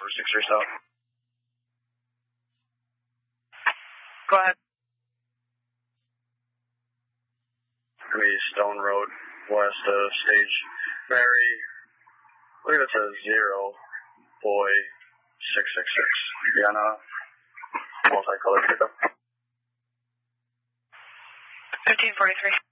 for 6 or so. Go ahead. Maybe Stone Road, west of Stage. Mary, I believe it says 0, boy, 666. Vienna, multicolored pickup. 1543.